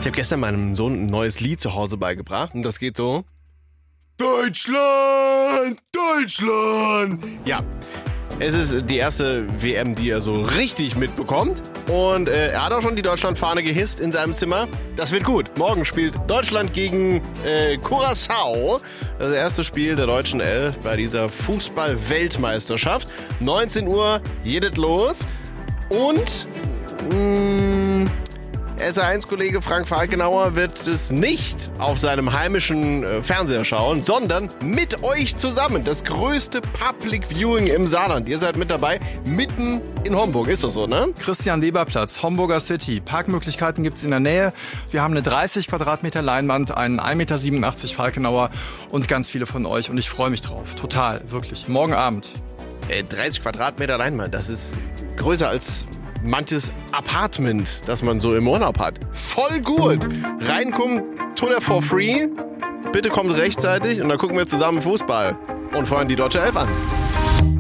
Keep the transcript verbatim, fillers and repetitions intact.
Ich habe gestern meinem Sohn ein neues Lied zu Hause beigebracht und das geht so: Deutschland, Deutschland. Ja, es ist die erste W M, die er so richtig mitbekommt. Und äh, er hat auch schon die Deutschlandfahne gehisst in seinem Zimmer. Das wird gut. Morgen spielt Deutschland gegen äh, Curaçao. Das erste Spiel der deutschen Elf bei dieser Fußball-Weltmeisterschaft. neunzehn Uhr geht es los. Und mh, S A eins Kollege Frank Falkenauer wird es nicht auf seinem heimischen äh, Fernseher schauen, sondern mit euch zusammen. Das größte Public Viewing im Saarland. Ihr seid mit dabei, mitten in Homburg. Ist das so, ne? Christian-Weber-Platz, Homburger City. Parkmöglichkeiten gibt es in der Nähe. Wir haben eine dreißig Quadratmeter Leinwand, einen ein Meter siebenundachtzig Falkenauer und ganz viele von euch. Und ich freue mich drauf. Total, wirklich. Morgen Abend. Äh, dreißig Quadratmeter Leinwand, das ist größer als manches Apartment, das man so im Urlaub hat. Voll gut. Reinkommen, tut er for free. Bitte kommt rechtzeitig und dann gucken wir zusammen Fußball und feuern die deutsche Elf an.